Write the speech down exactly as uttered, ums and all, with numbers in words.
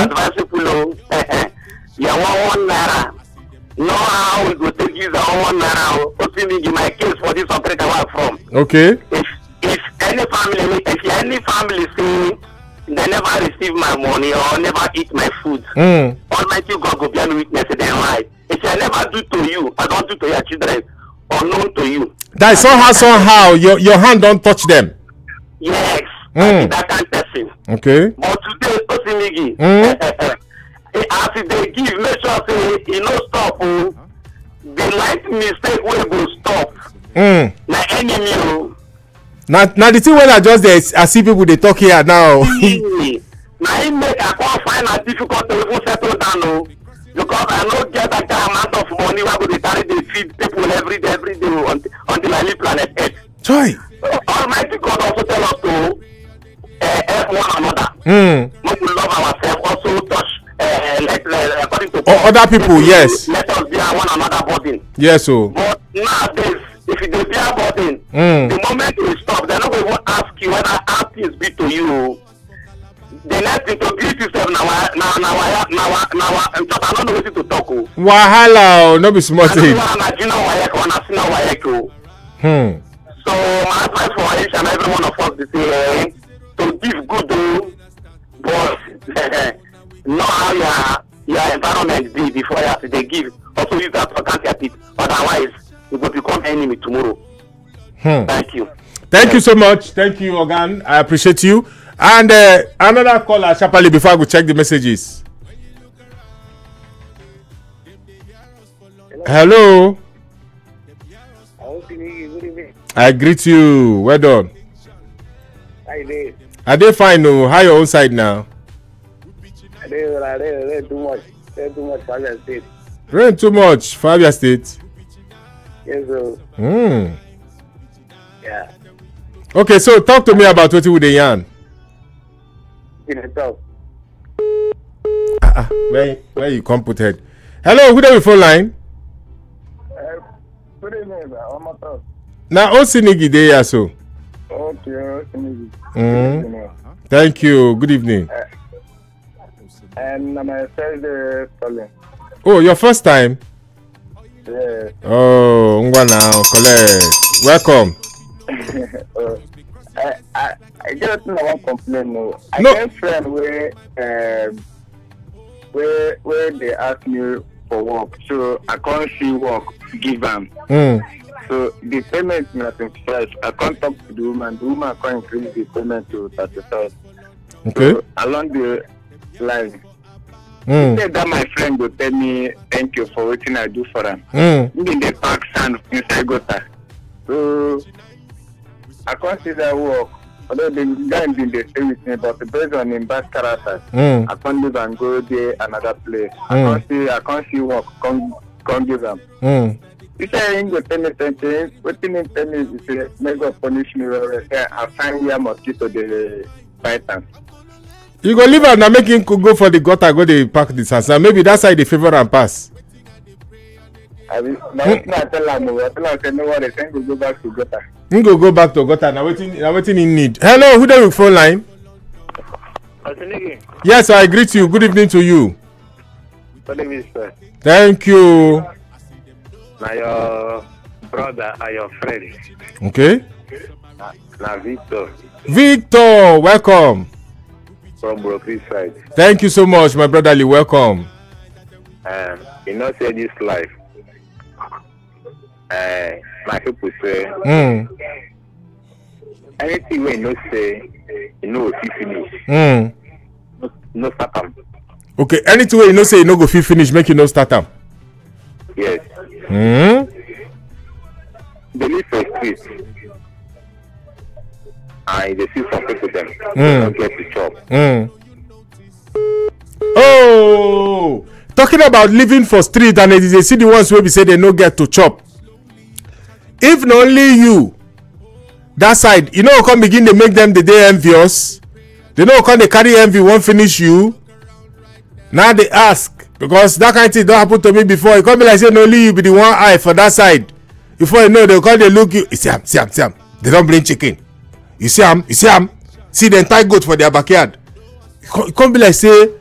advisable. You want one naira. No how we go take use our one naira. Osimigi, my case for this Africa where I'm from. Okay. If if any family, if any family say they never receive my money or never eat my food, Mm. Almighty God go be an witness in their life. If I never do to you, I don't do to your children, unknown to you. That somehow, somehow, your your hand don't touch them. Yes, Mm. that kind of person. Okay. But today, Osimigi, Mm. as they give, make sure say e no stop. Oh, the light mistake wey go stop. Mm. Na enemy o. Now, now the thing when I just there, I see people they talk here now. Na him make I come find am difficult to even settle down o. Because I no get that kind amount of money wey go dey carry dey feed people every day, every day until, until I leave planet Earth. Joy. Almighty God also tell us to uh, help one another. Mm. Make we love ourselves. Also touch uh, let, uh, according to O- other people, let, yes. Let us bear one another burden. Yes, so. But nowadays, if you dey bear burden, Mm. the moment you stop, they no go even ask you whether how things be to you. The next thing to greet yourself now, now, now, now, now, now, I don't know what to talk. Oh. Wahala, no be small I don't thing. know how to know why I want to know why I go. Hmm. So my advice for each and every one of us is uh, to give good, oh, but know how your your environment be before you have to they give. Also use that to count your teeth. Otherwise, you will become enemy tomorrow. Hmm. Thank you. Thank you so much. Thank you, Ogan. I appreciate you. And uh, another caller, sharply, before I go check the messages. Hello. I greet you. Well done. Are they fine? No? How your own side now? Rain too much. Rain too much for Abia State. Rain too much for Abia State. Yes, sir. Hmm. Yeah. Okay, so talk to me about what you with the yarn. In the top. Ah, where where you come put head? Hello, who there with phone line? Uh, good evening, sir. One more time. Now, Osinigi dey here so. Okay, okay. Mm. Thank you. Good evening. Uh, and my first day calling. Oh, your first time? Yeah. Oh, ngwa now, collect. Welcome. uh, I, I, I just no one complain. No, I No. get friend where um where where they ask me for work, so I can't see work give them. Mm. So the payment na twenty-five. I can't talk to the woman. The woman can't increase the payment to thirty-five. Okay. So along the line, Mm. say that my friend will tell me thank you for what I do for him. Mm. In the park sand inside gutter. So I can't see that work. Although the guy been there stay with me, but based on him bad character, Mm. I can't leave and go there another place. I Mm. can't see I can't see work. Can't can't give them. Mm. You say him go tell me something. What thing him tell me is say may God punish me well. Say I find where mosquito the python. You go leave am na make him go for the gutter go dey pack the sand. Maybe that side dey favour am pass. I mean, now mm. I tell him, I tell him say no worry, then go go back to gutter. Him go go back to gutter. Na wetin na wetin he need. Hello, who dey with phone line? Yes, I greet you. Good evening to you. Good evening, sir. Thank you. Na your brother and your friend. Okay. Na, na Victor Victor, welcome. from Brooklyn side. Thank you so much, my brotherly. Welcome. Um, you know, say this life. Uh, my people say Mm. anything we no say, you know, if you finish, Mm. no, no start am. Okay, anything wey you know say you no go fit finish, make you no start am. Yes. Mm. They live for street. And they see some people them. Mm. They don't get to chop. Mm. Oh, talking about living for street and they see the ones wey be say they no get to chop. If na only you that side, you know, come begin dey make them dey dey envious. They no come dey carry envy wan finish you. Now they ask because that kind of thing don happen to me before. E come be like say na only you be the one eye for that side. Before you know, they come dey look you. You see am, see am, see am. They don bring chicken. You see am, you see am. See the entire goat for their backyard. E come be like say